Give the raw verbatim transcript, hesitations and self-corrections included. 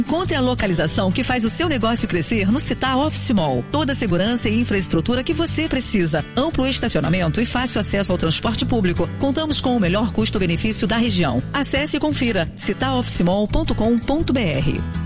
Encontre a localização que faz o seu negócio crescer no Città Office Mall. Toda a segurança e infraestrutura que você precisa. Amplo estacionamento e fácil acesso ao transporte público. Contamos com o melhor custo-benefício da região. Acesse e confira città office mall ponto com ponto br.